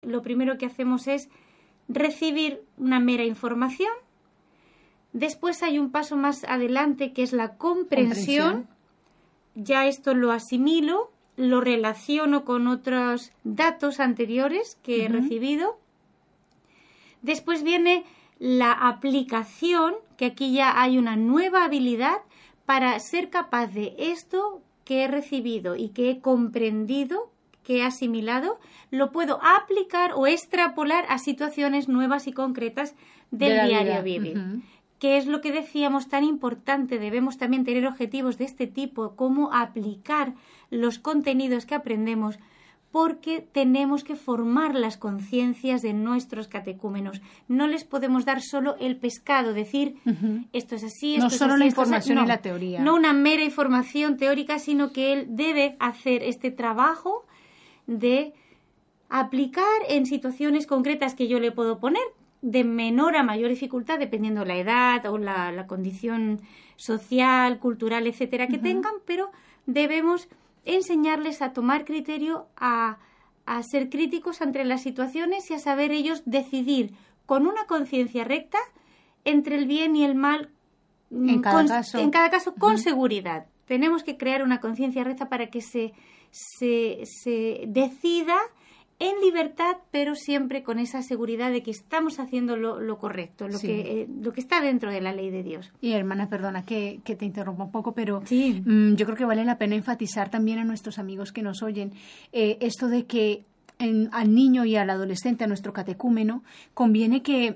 lo primero que hacemos es recibir una mera información. Después hay un paso más adelante que es la comprensión. Ya esto lo asimilo, lo relaciono con otros datos anteriores que he recibido. Después viene la aplicación, que aquí ya hay una nueva habilidad para ser capaz de esto que he recibido y que he comprendido, que he asimilado, lo puedo aplicar o extrapolar a situaciones nuevas y concretas del diario vivir. Que es lo que decíamos tan importante, debemos también tener objetivos de este tipo, cómo aplicar los contenidos que aprendemos, porque tenemos que formar las conciencias de nuestros catecúmenos. No les podemos dar solo el pescado, decir esto es así, esto no es solo así, la esto información es así. y la teoría. No una mera información teórica, sino que él debe hacer este trabajo de aplicar en situaciones concretas que yo le puedo poner, de menor a mayor dificultad, dependiendo la edad o la condición social, cultural, etcétera, que tengan, pero debemos enseñarles a tomar criterio, a ser críticos ante las situaciones y a saber ellos decidir con una conciencia recta entre el bien y el mal en cada caso con seguridad. Tenemos que crear una conciencia recta para que se decida en libertad, pero siempre con esa seguridad de que estamos haciendo lo correcto, lo que está dentro de la ley de Dios. Y hermana, perdona que te interrumpa un poco, pero sí. Yo creo que vale la pena enfatizar también a nuestros amigos que nos oyen esto de que al niño y al adolescente, a nuestro catecúmeno, conviene que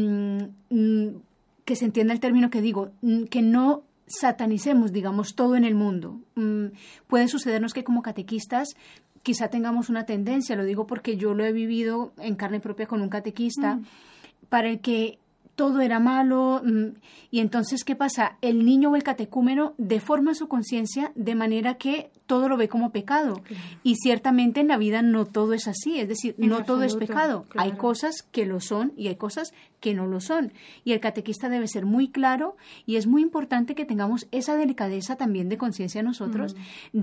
se entienda el término que digo, que no satanicemos, digamos, todo en el mundo. Puede sucedernos que como catequistas quizá tengamos una tendencia, lo digo porque yo lo he vivido en carne propia con un catequista, para el que todo era malo, y entonces, ¿qué pasa? El niño o el catecúmeno deforma su conciencia de manera que todo lo ve como pecado. Y ciertamente en la vida no todo es así, es decir, no todo es pecado. Claro. Hay cosas que lo son y hay cosas que no lo son. Y el catequista debe ser muy claro, y es muy importante que tengamos esa delicadeza también de conciencia nosotros,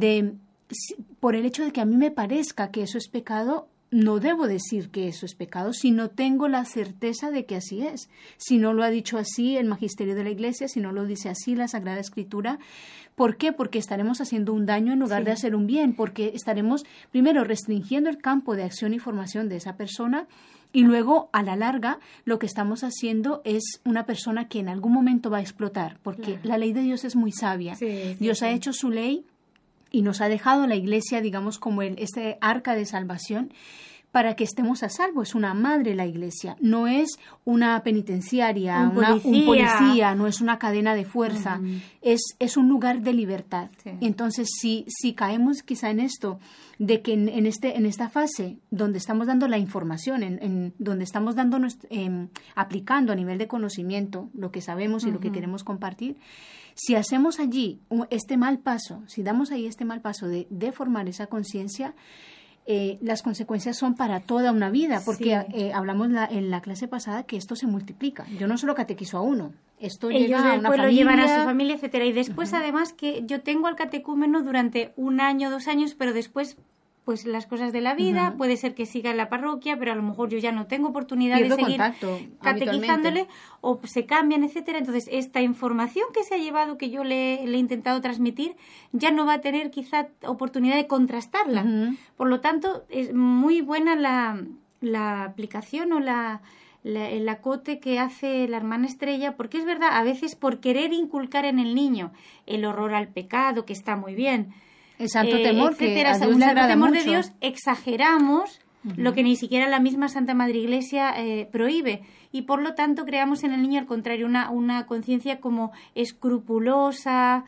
por el hecho de que a mí me parezca que eso es pecado, no debo decir que eso es pecado si no tengo la certeza de que así es. Si no lo ha dicho así el magisterio de la Iglesia, si no lo dice así la Sagrada Escritura. ¿Por qué? Porque estaremos haciendo un daño en lugar de hacer un bien, porque estaremos primero restringiendo el campo de acción y formación de esa persona, y luego, a la larga, lo que estamos haciendo es una persona que en algún momento va a explotar, porque la ley de Dios es muy sabia. Dios ha hecho su ley y nos ha dejado la Iglesia, digamos, como este arca de salvación para que estemos a salvo. Es una madre la Iglesia, no es una penitenciaria, un policía, no es una cadena de fuerza, es un lugar de libertad. Entonces, si caemos quizá en esto, de que en esta fase donde estamos dando la información, donde estamos dando aplicando a nivel de conocimiento lo que sabemos y lo que queremos compartir, si hacemos allí este mal paso, si damos ahí este mal paso de formar esa conciencia, las consecuencias son para toda una vida, porque hablamos en la clase pasada que esto se multiplica. Yo no solo catequizo a uno, esto ellos llega a una después familia. Lo llevan a su familia, etcétera. Y después, además, que yo tengo al catecúmeno durante 1 año, 2 años, pero después, pues las cosas de la vida, puede ser que siga en la parroquia, pero a lo mejor yo ya no tengo oportunidad de seguir catequizándole, o se cambian, etcétera. Entonces, esta información que se ha llevado, que yo le he intentado transmitir, ya no va a tener quizá oportunidad de contrastarla. Por lo tanto, es muy buena la aplicación o el acote que hace la hermana Estrella, porque es verdad, a veces por querer inculcar en el niño el horror al pecado, que está muy bien, el santo temor, etcétera, que a Dios le agrada temor mucho. De Dios, exageramos lo que ni siquiera la misma Santa Madre Iglesia prohíbe, y por lo tanto creamos en el niño, al contrario, una conciencia como escrupulosa,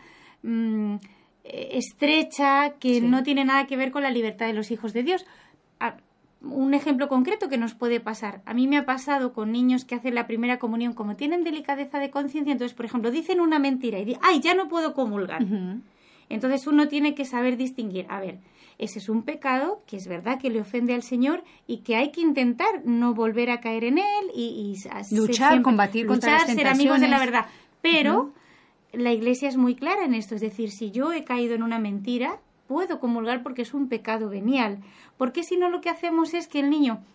estrecha, que no tiene nada que ver con la libertad de los hijos de Dios. Un ejemplo concreto que nos puede pasar. A mí me ha pasado con niños que hacen la primera comunión, como tienen delicadeza de conciencia, entonces, por ejemplo, dicen una mentira y dicen, ¡ay, ya no puedo comulgar! Entonces uno tiene que saber distinguir, a ver, ese es un pecado que es verdad que le ofende al Señor y que hay que intentar no volver a caer en él y luchar, combatir contra las tentaciones, ser amigos de la verdad. Pero la Iglesia es muy clara en esto, es decir, si yo he caído en una mentira, puedo comulgar porque es un pecado venial. Porque si no, lo que hacemos es que el niño